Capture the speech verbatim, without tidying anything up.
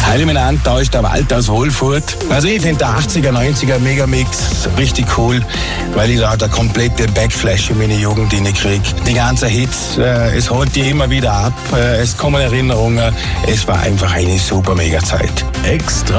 Eliminant, da ist der Wald aus Wolfurt. Also ich finde der achtziger, neunziger Megamix richtig cool, weil ich da der komplette Backflash in meine Jugend kriege. Die ganzen Hits, äh, es holt die immer wieder ab, äh, es kommen Erinnerungen. Es war einfach eine super Mega-Zeit. Extra